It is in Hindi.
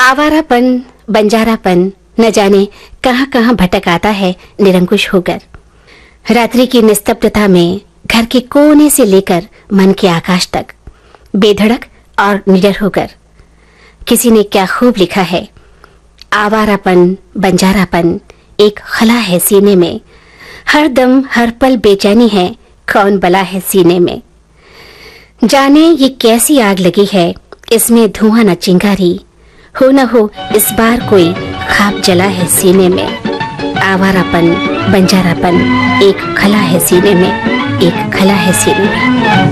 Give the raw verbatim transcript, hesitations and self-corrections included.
आवारापन, बंजारापन न जाने कहां कहां भटक आता है निरंकुश होकर। रात्रि की निस्तब्धता में घर के कोने से लेकर मन के आकाश तक बेधड़क और निडर होकर। किसी ने क्या खूब लिखा है, आवारापन, बंजारापन एक खला है सीने में, हर दम हर पल बेचैनी है, कौन बला है सीने में। जाने ये कैसी आग लगी है, इसमें धुआं न चिंगारी, हो न हो इस बार कोई खाप जला है सीने में। आवारापन, बंजारापन एक खला है सीने में, एक खला है सीने में।